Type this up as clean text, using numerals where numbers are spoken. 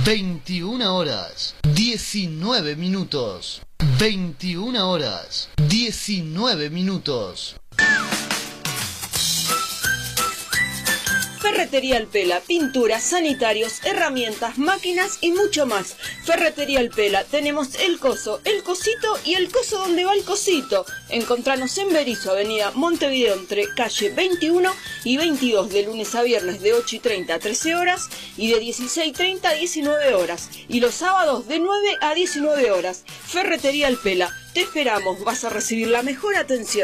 21 horas 19 minutos. 21 horas 19 minutos. Ferretería El Pela, pinturas, sanitarios, herramientas, máquinas y mucho más. Ferretería El Pela, tenemos el coso, el cosito y el coso donde va el cosito. Encontranos en Berisso, avenida Montevideo, entre calle 21 y 22, de lunes a viernes de 8:30 a 13 horas y de 16:30 a 19 horas. Y los sábados de 9 a 19 horas. Ferretería El Pela, te esperamos, vas a recibir la mejor atención.